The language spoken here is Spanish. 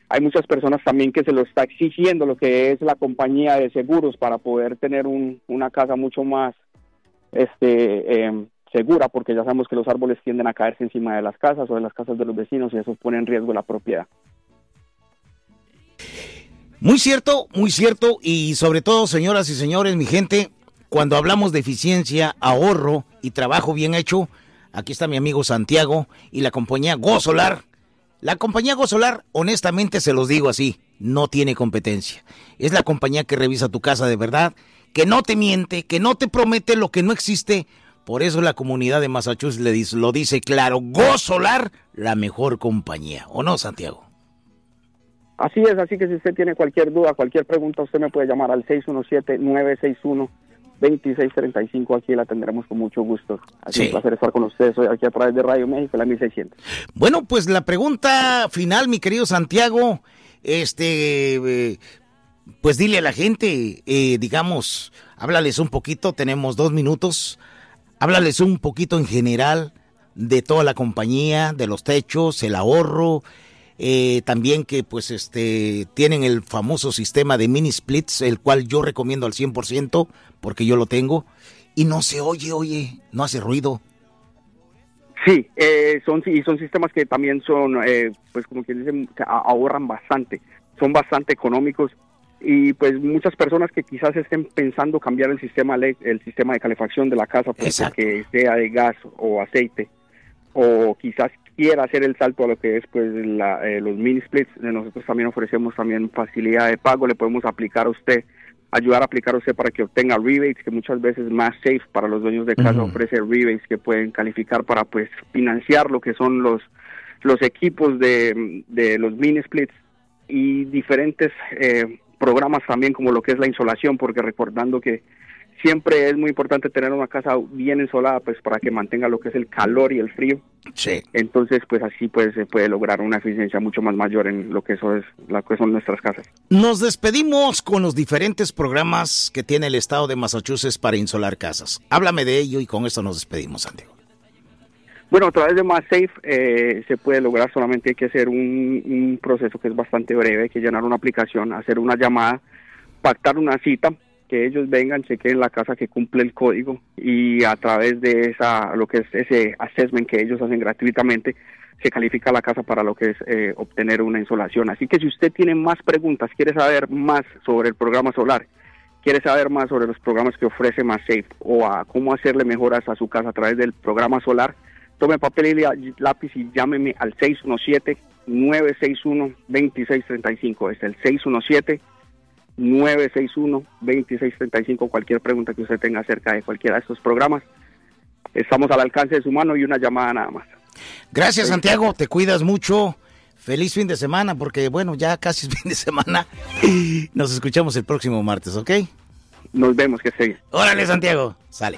hay muchas personas también que se lo está exigiendo lo que es la compañía de seguros para poder tener una casa mucho más segura, porque ya sabemos que los árboles tienden a caerse encima de las casas o de las casas de los vecinos y eso pone en riesgo la propiedad. Muy cierto, y sobre todo, señoras y señores, mi gente, cuando hablamos de eficiencia, ahorro y trabajo bien hecho, aquí está mi amigo Santiago y la compañía Go Solar. La compañía Go Solar, honestamente se los digo así, no tiene competencia. Es la compañía que revisa tu casa de verdad, que no te miente, que no te promete lo que no existe. Por eso la comunidad de Massachusetts lo dice claro, Go Solar, la mejor compañía. ¿O no, Santiago? Así es, así que si usted tiene cualquier duda, cualquier pregunta, usted me puede llamar al 617-961-2635. Aquí la atenderemos con mucho gusto. Así es un placer estar con ustedes hoy aquí a través de Radio México, la 1600. Bueno, pues la pregunta final, mi querido Santiago, pues dile a la gente, digamos, háblales un poquito, tenemos 2 minutos, háblales un poquito en general de toda la compañía, de los techos, el ahorro, también que pues tienen el famoso sistema de mini splits, el cual yo recomiendo al 100% porque yo lo tengo y no se oye, no hace ruido. Sí, son sistemas que también son, pues como quien dice, ahorran bastante, son bastante económicos y pues muchas personas que quizás estén pensando cambiar el sistema de calefacción de la casa porque sea de gas o aceite, o quizás quiera hacer el salto a lo que es pues los mini splits. Nosotros también ofrecemos también facilidad de pago, le podemos ayudar a aplicar a usted para que obtenga rebates, que muchas veces más safe para los dueños de casa. Ofrece rebates que pueden calificar para pues financiar lo que son los equipos de los mini splits y diferentes programas también como lo que es la insolación, porque recordando que siempre es muy importante tener una casa bien insolada, pues para que mantenga lo que es el calor y el frío. Sí. Entonces, pues así pues se puede lograr una eficiencia mucho más mayor en lo que son nuestras casas. Nos despedimos con los diferentes programas que tiene el estado de Massachusetts para insolar casas. Háblame de ello y con esto nos despedimos, Santiago. Bueno, a través de MassSafe se puede lograr, solamente hay que hacer un proceso que es bastante breve, hay que llenar una aplicación, hacer una llamada, pactar una cita, que ellos vengan, chequen la casa que cumple el código y a través de lo que es ese assessment que ellos hacen gratuitamente, se califica la casa para lo que es obtener una insolación. Así que si usted tiene más preguntas, quiere saber más sobre el programa solar, quiere saber más sobre los programas que ofrece MassSafe o a cómo hacerle mejoras a su casa a través del programa solar, tome papel y lápiz y llámeme al 617-961-2635. Es el 617-961-2635. Cualquier pregunta que usted tenga acerca de cualquiera de estos programas, estamos al alcance de su mano y una llamada nada más. Gracias, Santiago, te cuidas mucho. Feliz fin de semana, porque bueno, ya casi es fin de semana. Nos escuchamos el próximo martes, ¿ok? Nos vemos, que esté bien. Órale, Santiago, sale.